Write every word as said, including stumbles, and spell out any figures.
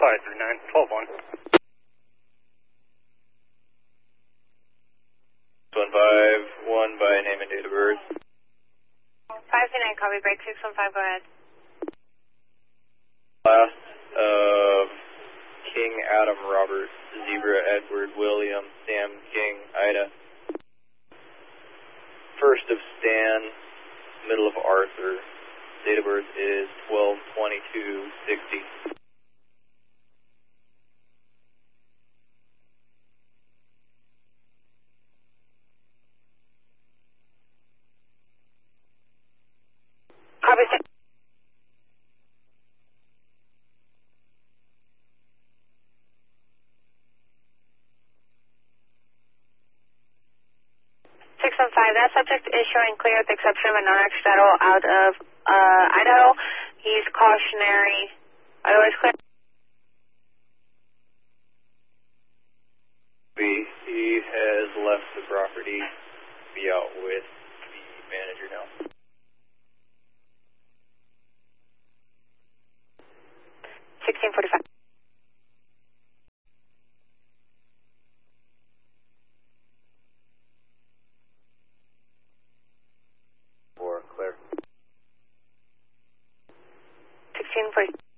five three nine, twelve one. one five one by name and date of birth. five three nine, copy, break six one five, go ahead. Last of King Adam Robert, Zebra Edward William, Sam King, Ida. First of Stan, middle of Arthur. Date of birth is twelve twenty-two sixty. Copy, six. six one five, that subject is showing clear with the exception of a non-accidental out of uh, Idaho. He's cautionary. Otherwise clear. He, he has left the property. Be out with the manager now. sixteen forty-five. Four, clear. sixteen forty.